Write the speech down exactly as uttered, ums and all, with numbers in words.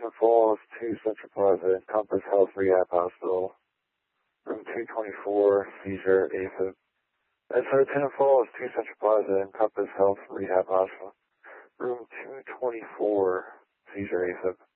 Lieutenant Falls to Central Plaza, Encompass Health Rehab Hospital. Room two twenty-four, seizure, AFib. That's Lieutenant Falls to Central Plaza, Encompass Health Rehab Hospital. Room two twenty-four, seizure, AFib.